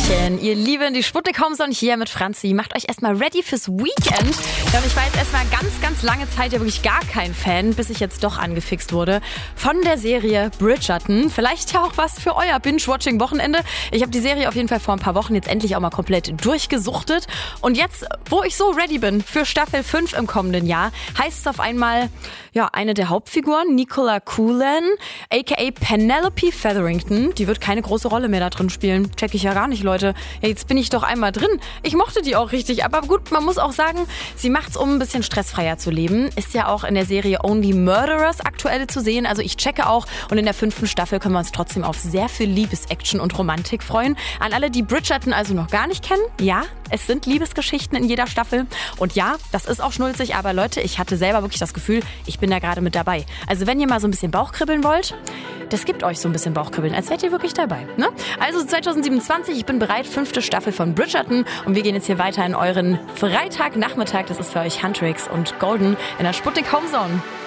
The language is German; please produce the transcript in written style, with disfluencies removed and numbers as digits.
Hallöchen, ihr Lieben, die Sputnik Homezone hier mit Franzi. Macht euch erstmal ready fürs Weekend. Ja, und ich war jetzt erstmal ganz lange Zeit ja wirklich gar kein Fan, bis ich jetzt doch angefixt wurde von der Serie Bridgerton. Vielleicht ja auch was für euer Binge-Watching-Wochenende. Ich habe die Serie auf jeden Fall vor ein paar Wochen jetzt endlich auch mal komplett durchgesuchtet. Und jetzt, wo ich so ready bin für Staffel 5 im kommenden Jahr, heißt es auf einmal, ja, eine der Hauptfiguren, Nicola Coughlan, aka Penelope Featherington, die wird keine große Rolle mehr da drin spielen. Check ich ja gar nicht, Leute. Ja, jetzt bin ich doch einmal drin. Ich mochte die auch richtig. Aber gut, man muss auch sagen, sie macht's, um ein bisschen stressfreier zu leben. Ist ja auch in der Serie Only Murderers aktuell zu sehen. Also ich checke auch. Und in der 5. Staffel können wir uns trotzdem auf sehr viel Liebesaction und Romantik freuen. An alle, die Bridgerton also noch gar nicht kennen. Ja, es sind Liebesgeschichten in jeder Staffel. Und ja, das ist auch schnulzig. Aber Leute, ich hatte selber wirklich das Gefühl, ich bin da gerade mit dabei. Also wenn ihr mal so ein bisschen Bauchkribbeln wollt, das gibt euch so ein bisschen Bauchkribbeln, als wärt ihr wirklich dabei. Ne? Also 2027, ich bin bereit, 5. Staffel von Bridgerton und wir gehen jetzt hier weiter in euren Freitagnachmittag. Das ist für euch Huntrix und Golden in der Sputnik Homezone.